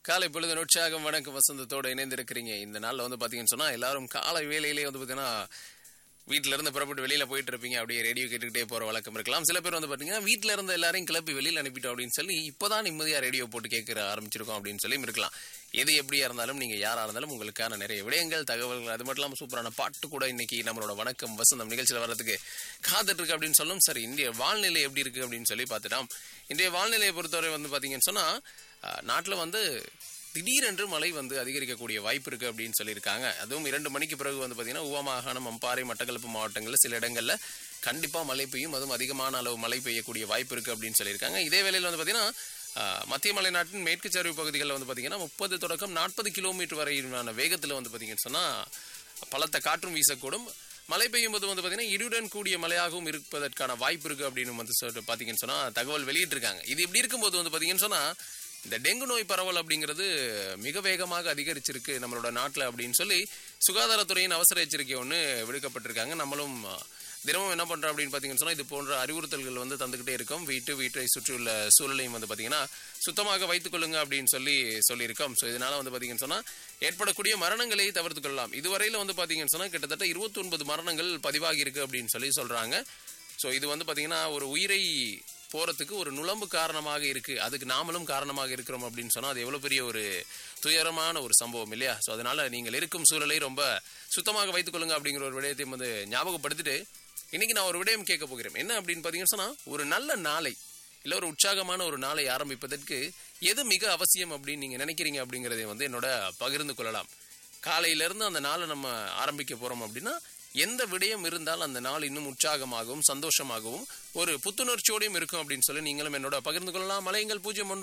காலை பொழுது உற்சாகம் வணக்கம் வசந்தத்தோடு இணைந்திருக்கிறீங்க. இந்த நாள்ல வந்து பாத்தீங்கன்னு சொன்னா எல்லாரும் காலை வேலையிலேயே வந்து பாத்தீங்கன்னா வீட்டுல இருந்து புறப்பட்டு வெளியில போயிட்டு இருப்பீங்க. அப்படியே ரேடியோ கேட்டுக்கிட்டே போற வழக்கம் இருக்கலாம். சில பேர் வந்து பாத்தீங்கன்னா வீட்டுல இருந்த எல்லாரையும் கிளப்பி வெளியில அனுப்பிட்டோம் அப்படின்னு சொல்லி இப்பதான் நிம்மதியா ரேடியோ போட்டு கேட்க ஆரம்பிச்சிருக்கோம் அப்படின்னு சொல்லி இருக்கலாம். எது எப்படியா இருந்தாலும் நீங்க யாரா இருந்தாலும் உங்களுக்கான நிறைய விடயங்கள் தகவல்கள் அது மட்டும் இல்லாம சூப்பரான பாட்டு கூட இன்னைக்கு நம்மளோட வணக்கம் வசந்தம் நிகழ்ச்சியில வர்றதுக்கு காத்துட்டு இருக்கு அப்படின்னு சொல்லும். சரி, இந்திய வானிலை எப்படி இருக்கு அப்படின்னு சொல்லி பார்த்துட்டோம். இன்றைய வானிலையை பொறுத்தவரை வந்து பாத்தீங்கன்னு சொன்னா நாட்டுல வந்து திடீரென்று மழை வந்து அதிகரிக்கக்கூடிய வாய்ப்பு இருக்கு அப்படின்னு சொல்லியிருக்காங்க. அதுவும் 2 மணிக்கு பிறகு வந்து பாத்தீங்கன்னா உவா மாகாணம், அம்பாறை, மட்டக்களப்பு மாவட்டங்கள்ல சில இடங்கள்ல கண்டிப்பா மழை பெய்யும். அதுவும் அதிகமான அளவு மழை பெய்யக்கூடிய வாய்ப்பு இருக்கு அப்படின்னு சொல்லியிருக்காங்க. இதே வேளையில் வந்து பாத்தீங்கன்னா மத்திய மலைநாட்டின் மேற்கு சரிவு பகுதிகளில் வந்து பாத்தீங்கன்னா 30 தொடக்கம் 40 கிலோமீட்டர் வரையிலான வேகத்துல வந்து பாத்தீங்கன்னு சொன்னா பலத்த காற்றும் வீசக்கூடும். மழை பெய்யும் போது வந்து பாத்தீங்கன்னா இடியுடன் கூடிய மழையாகவும் இருப்பதற்கான வாய்ப்பு இருக்கு அப்படின்னு வந்து பாத்தீங்கன்னு சொன்னா தகவல் வெளியிட்டிருக்காங்க. இது இப்படி இருக்கும்போது வந்து பாத்தீங்கன்னு சொன்னா இந்த டெங்கு நோய் பரவல் அப்படிங்கிறது மிக வேகமாக அதிகரிச்சிருக்கு நம்மளோட நாட்டில் அப்படின்னு சொல்லி சுகாதாரத்துறையின் அவசர எச்சரிக்கை ஒன்று விடுக்கப்பட்டிருக்காங்க. நம்மளும் தினமும் என்ன பண்றோம் அப்படின்னு பாத்தீங்கன்னு சொன்னா இது போன்ற அறிவுறுத்தல்கள் வந்து தந்துகிட்டே இருக்கும். வீட்டை சுற்றியுள்ள சூழலையும் வந்து பாத்தீங்கன்னா சுத்தமாக வைத்துக் கொள்ளுங்க அப்படின்னு சொல்லியிருக்கோம். ஸோ இதனால வந்து பாத்தீங்கன்னு சொன்னா ஏற்படக்கூடிய மரணங்களை தவிர்த்து கொள்ளலாம். இதுவரையில வந்து பாத்தீங்கன்னு சொன்னா கிட்டத்தட்ட 29 மரணங்கள் பதிவாகி இருக்கு அப்படின்னு சொல்றாங்க. ஸோ இது வந்து பாத்தீங்கன்னா ஒரு உயிரை போறதுக்கு ஒரு நுழம்பு காரணமாக இருக்கு, அதுக்கு நாமளும் காரணமாக இருக்கிறோம் அப்படின்னு சொன்னா அது எவ்வளவு பெரிய ஒரு துயரமான ஒரு சம்பவம் இல்லையா? ஸோ அதனால நீங்கள் இருக்கும் சூழலை ரொம்ப சுத்தமாக வைத்துக் கொள்ளுங்க அப்படிங்கிற ஒரு விடயத்தையும் வந்து ஞாபகப்படுத்திட்டு இன்னைக்கு நான் ஒரு விடயம் கேட்க போகிறேன். என்ன அப்படின்னு பாத்தீங்கன்னு சொன்னா ஒரு நல்ல நாளை இல்ல ஒரு உற்சாகமான ஒரு நாளை ஆரம்பிப்பதற்கு எது மிக அவசியம் அப்படின்னு நீங்க நினைக்கிறீங்க அப்படிங்கறதை வந்து என்னோட பகிர்ந்து கொள்ளலாம். காலையில இருந்து அந்த நாளை நம்ம ஆரம்பிக்க போறோம் அப்படின்னா எந்த விடயம் இருந்தால் அந்த நாள் இன்னும் உற்சாகமாகவும் சந்தோஷமாகவும் ஒரு புத்துணர்ச்சியோடையும் இருக்கும் அப்படின்னு சொல்லி நீங்களும் என்னோட பகிர்ந்து கொள்ளலாம். மலையங்கள்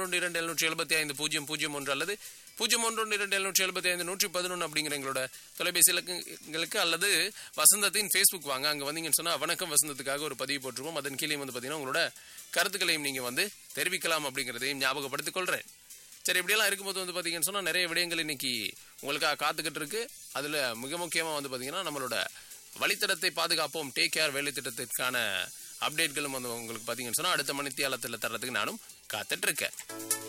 0112-775-001 அல்லது 0112-775-111 அப்படிங்கிற எங்களோட தொலைபேசி இலக்கங்களுக்கு அல்லது வசந்தத்தின் ஃபேஸ்புக் வாங்க. அங்க வந்தீங்கன்னு சொன்னா வணக்கம் வசந்தத்துக்காக ஒரு பதிவு போட்டிருப்போம். அதன் கீழே வந்து பாத்தீங்கன்னா உங்களோட கருத்துக்களையும் நீங்க வந்து தெரிவிக்கலாம் அப்படிங்கிறதையும் ஞாபகப்படுத்திக் கொள்றேன். சரி, இப்படியெல்லாம் இருக்கும்போது வந்து பாத்தீங்கன்னு சொன்னா நிறைய விடயங்கள் இன்னைக்கு உங்களுக்காக காத்துக்கிட்டு இருக்கு. அதுல மிக முக்கியமா வந்து பாத்தீங்கன்னா நம்மளோட வழித்தடத்தை பாதுகாப்போம் டேக் கேர் வேலை திட்டத்திற்கான அப்டேட்களும் வந்து உங்களுக்கு பாத்தீங்கன்னு சொன்னா அடுத்த மணித்தியாலத்துல தர்றதுக்கு நானும் காத்துட்டு இருக்கேன்.